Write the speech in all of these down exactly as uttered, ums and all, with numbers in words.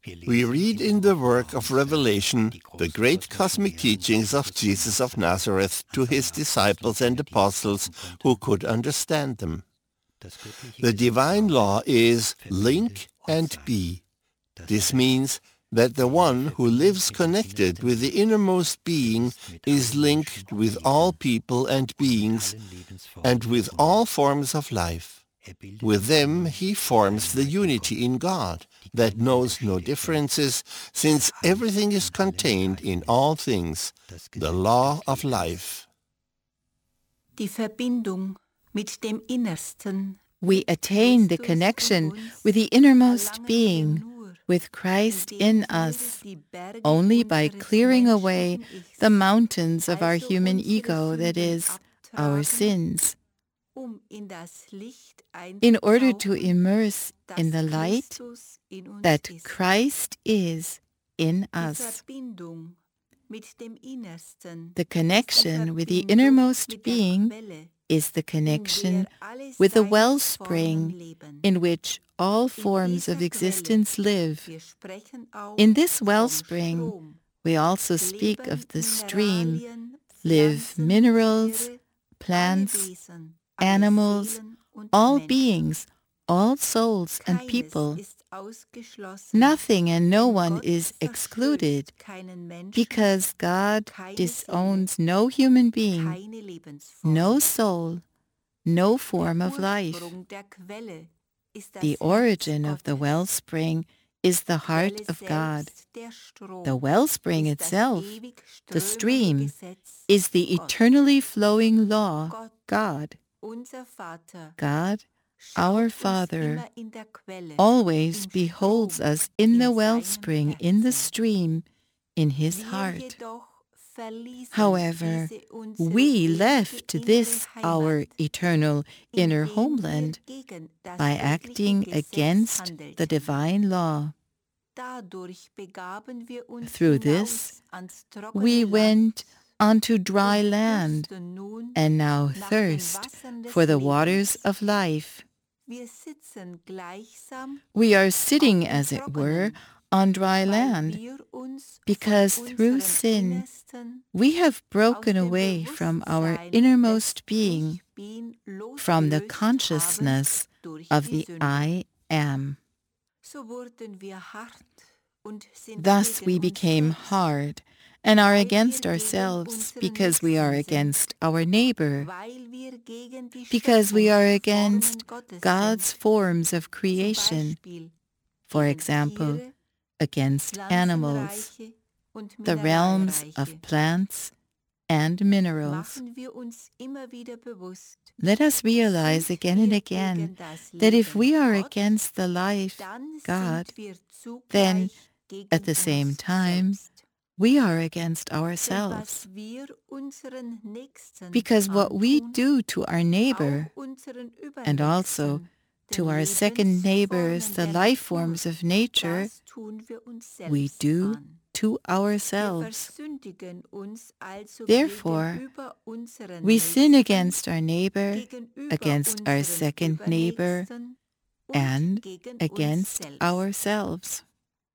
We read in the work of Revelation the great cosmic teachings of Jesus of Nazareth to his disciples and apostles who could understand them. The divine law is link and be. This means that the one who lives connected with the innermost being is linked with all people and beings and with all forms of life. With them he forms the unity in God that knows no differences, since everything is contained in all things, the law of life. Die Verbindung mit dem Innersten. We attain the connection with the innermost being, with Christ in us, only by clearing away the mountains of our human ego, that is, our sins. In order to immerse in the light that Christ is in us. The connection with the innermost being is the connection with the wellspring in which all forms of existence live. In this wellspring, we also speak of the stream, live minerals, plants, animals, all beings, all souls and people. Nothing and no one is excluded because God disowns no human being, no soul, no form of life. The origin of the wellspring is the heart of God. The wellspring itself, the stream, is the eternally flowing law, God. God, our Father, always beholds us in the wellspring, in the stream, in his heart. However, we left this our eternal inner homeland by acting against the divine law. Through this, we went onto dry land and now thirst for the waters of life. We are sitting, as it were, on dry land, because through sin we have broken away from our innermost being, from the consciousness of the I Am. Thus we became hard and are against ourselves because we are against our neighbor, because we are against God's forms of creation, for example, against animals, the realms of plants and minerals. Let us realize again and again that if we are against the life, God, then at the same time, we are against ourselves, because what we do to our neighbor and also to our second neighbors, the life forms of nature, we do to ourselves. Therefore, we sin against our neighbor, against our second neighbor, and against ourselves.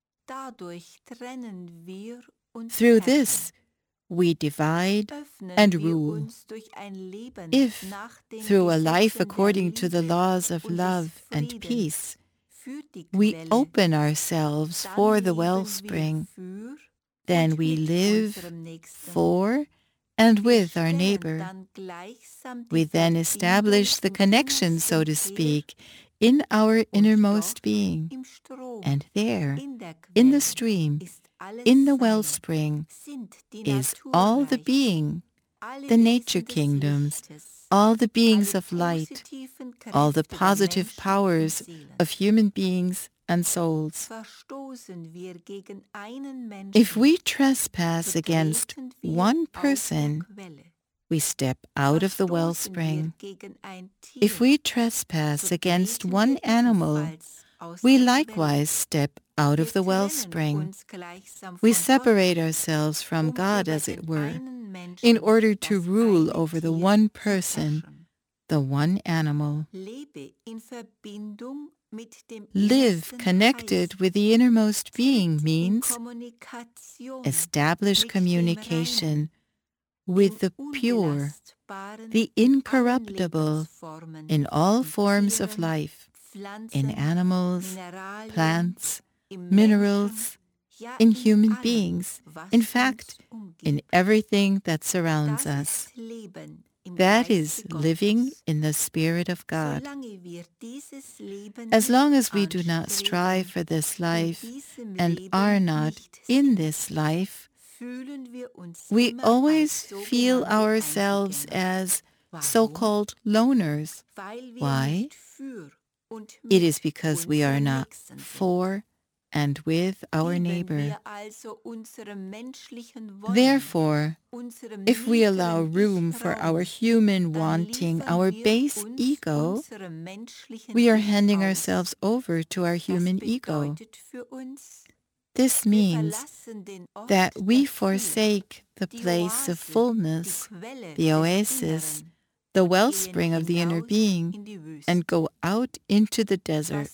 Through this, we divide and rule. If, through a life according to the laws of love and peace, we open ourselves for the wellspring, then we live for and with our neighbor. We then establish the connection, so to speak, in our innermost being. And there, in the stream, in the wellspring, is all the being, the nature kingdoms, all the beings of light, all the positive powers of human beings and souls. If we trespass against one person, we step out of the wellspring. If we trespass against one animal, we likewise step out of the wellspring. We separate ourselves from God, as it were, in order to rule over the one person, the one animal. Live connected with the innermost being means establish communication with the pure, the incorruptible in all forms of life, in animals, plants, minerals, in human beings, in fact, in everything that surrounds us. That is living in the Spirit of God. As long as we do not strive for this life and are not in this life, we always feel ourselves as so-called loners. Why? It is because we are not for and with our neighbor. Therefore, if we allow room for our human wanting, our base ego, we are handing ourselves over to our human ego. This means that we forsake the place of fullness, the oasis, the wellspring of the inner being, and go out into the desert.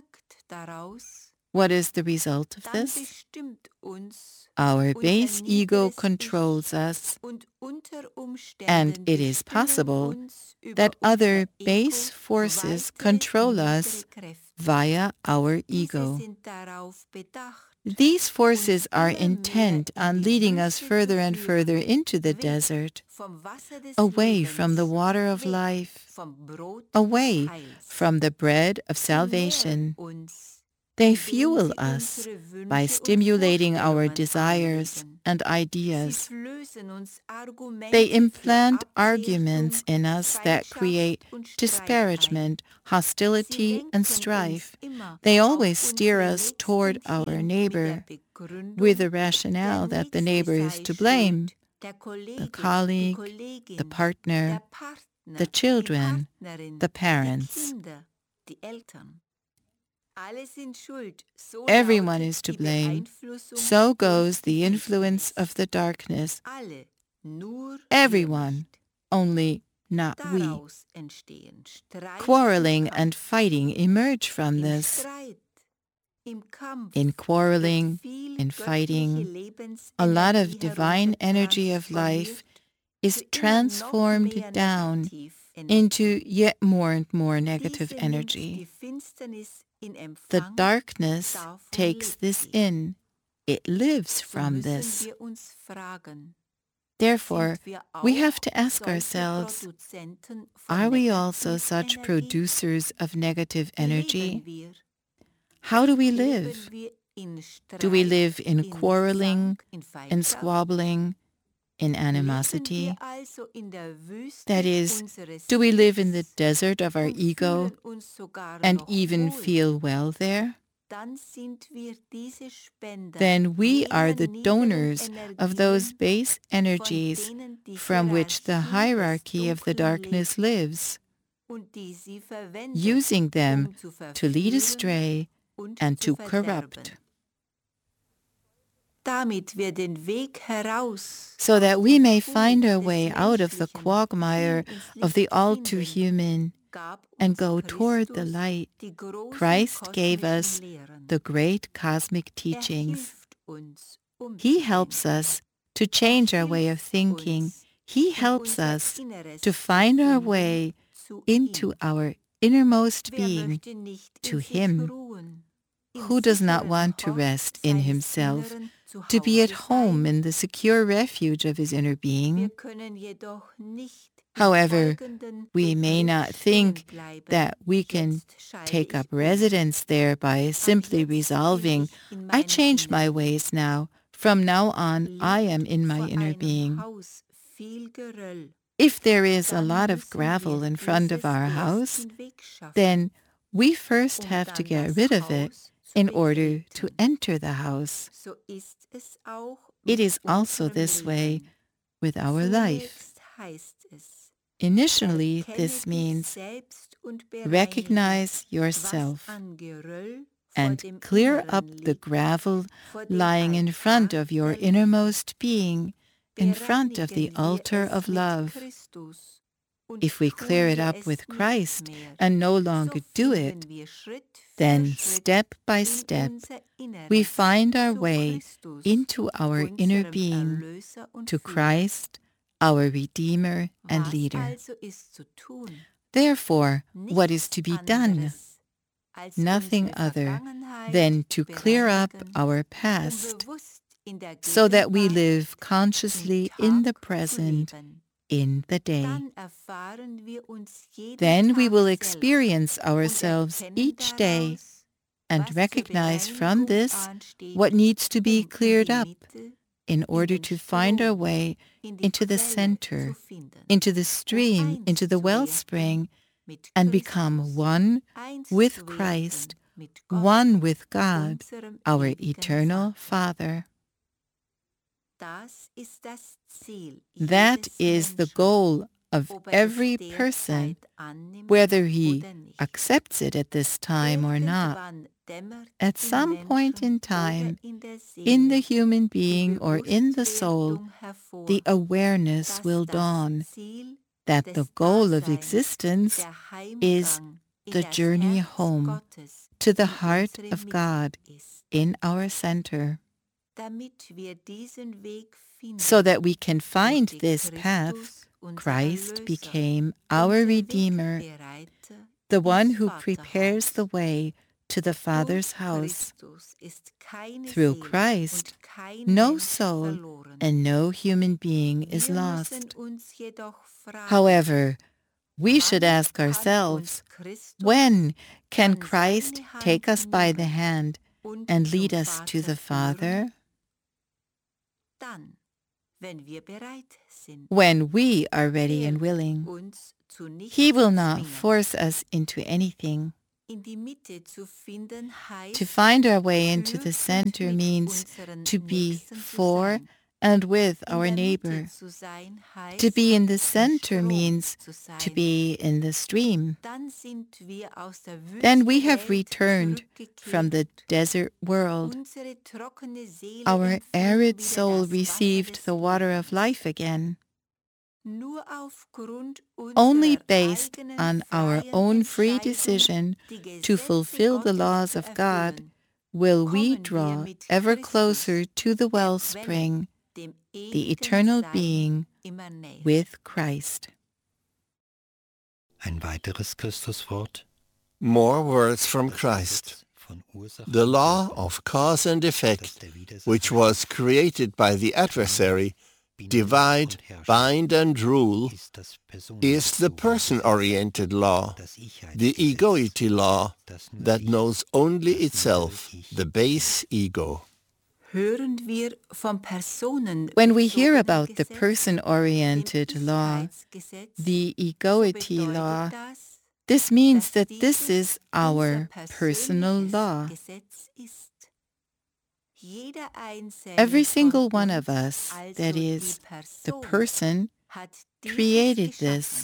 What is the result of this? Our base ego controls us, and it is possible that other base forces control us via our ego. These forces are intent on leading us further and further into the desert, away from the water of life, away from the bread of salvation. They fuel us by stimulating our desires and ideas. They implant arguments in us that create disparagement, hostility, and strife. They always steer us toward our neighbor with the rationale that the neighbor is to blame, the colleague, the partner, the children, the parents. Everyone is to blame. So goes the influence of the darkness. Everyone, only not we. Quarreling and fighting emerge from this. In quarreling, in fighting, a lot of divine energy of life is transformed down into yet more and more negative energy. The darkness takes this in. It lives from this. Therefore, we have to ask ourselves, are we also such producers of negative energy? How do we live? Do we live in quarreling, in squabbling, in animosity? That is, do we live in the desert of our ego and even feel well there? Then we are the donors of those base energies from which the hierarchy of the darkness lives, using them to lead astray and to corrupt, so that we may find our way out of the quagmire of the all-too-human and go toward the light. Christ gave us the great cosmic teachings. He helps us to change our way of thinking. He helps us to find our way into our innermost being, to Him. Who does not want to rest in himself, to be at home in the secure refuge of his inner being? However, we may not think that we can take up residence there by simply resolving, I changed my ways now. From now on, I am in my inner being. If there is a lot of gravel in front of our house, then we first have to get rid of it in order to enter the house. It is also this way with our life. Initially, this means recognize yourself and clear up the gravel lying in front of your innermost being, in front of the altar of love. If we clear it up with Christ and no longer do it, then step by step we find our way into our inner being, to Christ, our Redeemer and Leader. Therefore, what is to be done? Nothing other than to clear up our past so that we live consciously in the present, in the day. Then we will experience ourselves each day and recognize from this what needs to be cleared up in order to find our way into the center, into the stream, into the wellspring, and become one with Christ, one with God, our eternal Father. That is the goal of every person, whether he accepts it at this time or not. At some point in time, in the human being or in the soul, the awareness will dawn that the goal of existence is the journey home to the heart of God in our center. So that we can find this path, Christ became our Redeemer, the one who prepares the way to the Father's house. Through Christ, no soul and no human being is lost. However, we should ask ourselves, when can Christ take us by the hand and lead us to the Father? When we are ready and willing. He will not force us into anything. To find our way into the center means to be for and with our neighbor. To be in the center means to be in the stream. Then we have returned from the desert world. Our arid soul received the water of life again. Only based on our own free decision to fulfill the laws of God will we draw ever closer to the wellspring, the eternal being, with Christ. Ein weiteres Christuswort. More words from Christ. The law of cause and effect, which was created by the adversary, divide, bind and rule, is the person-oriented law, the egoity law that knows only itself, the base ego. When we hear about the person-oriented law, the egoity law, this means that this is our personal law. Every single one of us, that is, the person, created this.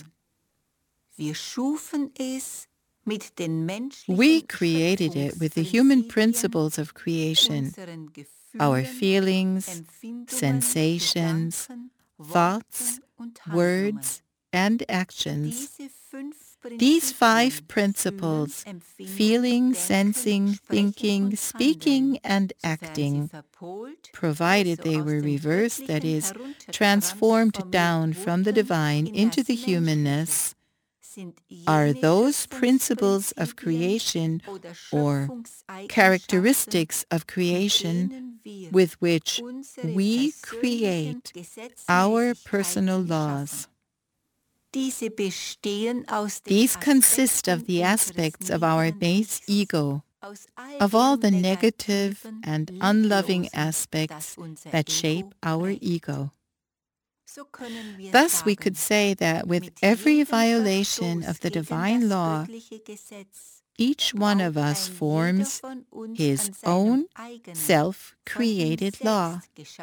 We created it with the human principles of creation, our feelings, sensations, thoughts, words, and actions. These five principles, feeling, sensing, thinking, speaking, and acting, provided they were reversed, that is, transformed down from the divine into the humanness, are those principles of creation or characteristics of creation with which we create our personal laws. These consist of the aspects of our base ego, of all the negative and unloving aspects that shape our ego. Thus we could say that with every violation of the divine law, each one of us forms his own self-created law.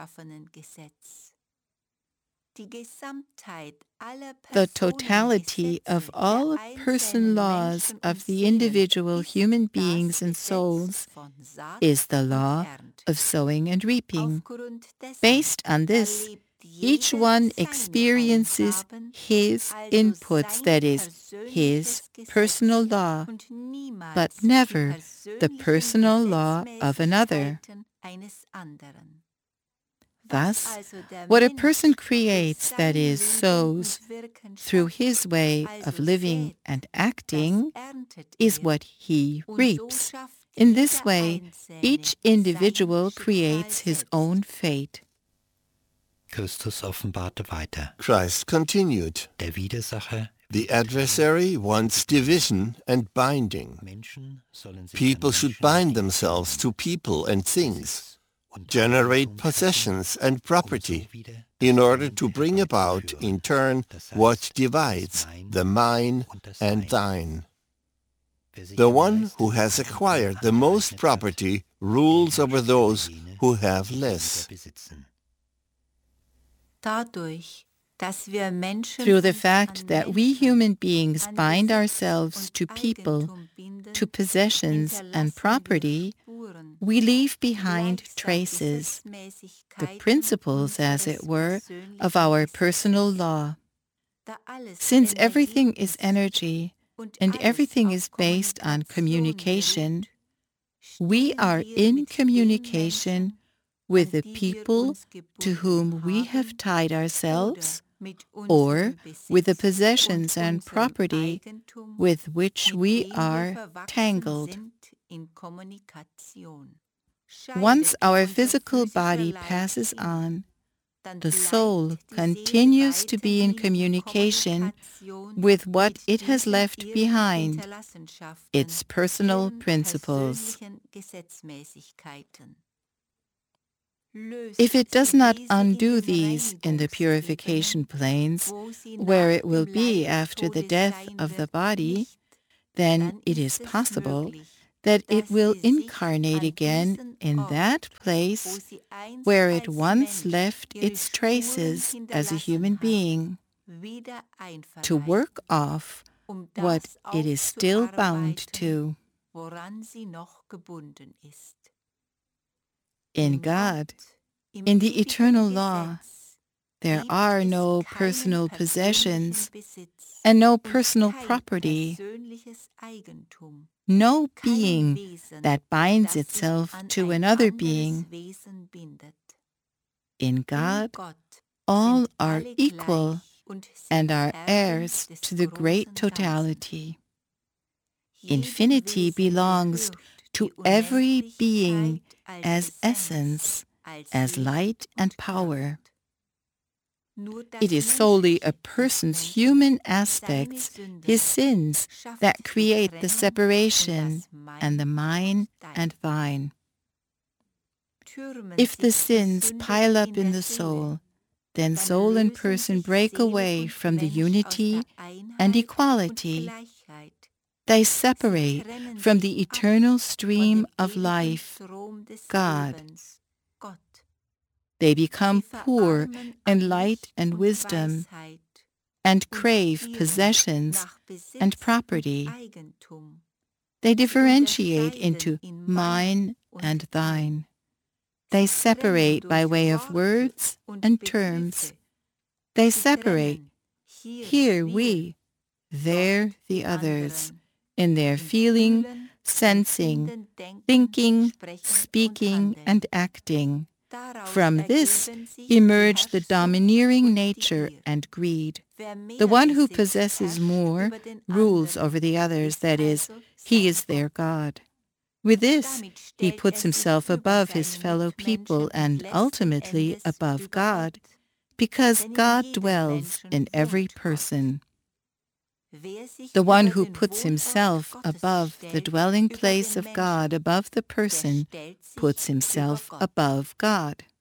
The totality of all person laws of the individual human beings and souls is the law of sowing and reaping. Based on this, each one experiences his inputs, that is, his personal law, but never the personal law of another. Thus, what a person creates, that is, sows, through his way of living and acting, is what he reaps. In this way, each individual creates his own fate. Christus offenbarte weiter. Christ continued. Der Widersacher, The adversary wants division and binding. Menschen sollen sich People an should Menschen bind themselves to people and things, generate possessions and property, in order to bring about, in turn, what divides, the mine and thine. The one who has acquired the most property rules over those who have less. Through the fact that we human beings bind ourselves to people, to possessions and property, we leave behind traces, the principles, as it were, of our personal law. Since everything is energy, and everything is based on communication, we are in communication with the people to whom we have tied ourselves, or with the possessions and property with which we are tangled. Once our physical body passes on, the soul continues to be in communication with what it has left behind, its personal principles. If it does not undo these in the purification planes, where it will be after the death of the body, then it is possible that it will incarnate again in that place where it once left its traces as a human being, to work off what it is still bound to. In God, in the eternal law, there are no personal possessions and no personal property, no being that binds itself to another being. In God, all are equal and are heirs to the great totality. Infinity belongs to every being as essence, as light and power. It is solely a person's human aspects, his sins, that create the separation and the mine and thine. If the sins pile up in the soul, then soul and person break away from the unity and equality. They separate from the eternal stream of life, God. They become poor in light and wisdom, and crave possessions and property. They differentiate into mine and thine. They separate by way of words and terms. They separate, here we, there the others, in their feeling, sensing, thinking, speaking, and acting. From this emerge the domineering nature and greed. The one who possesses more rules over the others, that is, he is their God. With this, he puts himself above his fellow people and ultimately above God, because God dwells in every person. The one who puts himself above the dwelling place of God, above the person, puts himself above God.